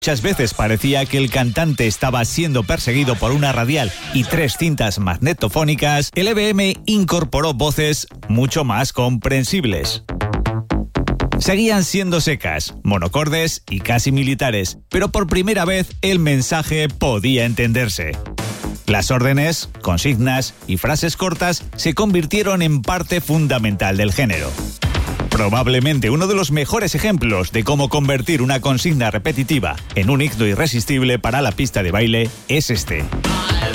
Muchas veces parecía que el cantante estaba siendo perseguido por una radial y 3 cintas magnetofónicas, el EBM incorporó voces mucho más comprensibles. Seguían siendo secas, monocordes y casi militares, pero por primera vez el mensaje podía entenderse. Las órdenes, consignas y frases cortas se convirtieron en parte fundamental del género. Probablemente uno de los mejores ejemplos de cómo convertir una consigna repetitiva en un himno irresistible para la pista de baile es este.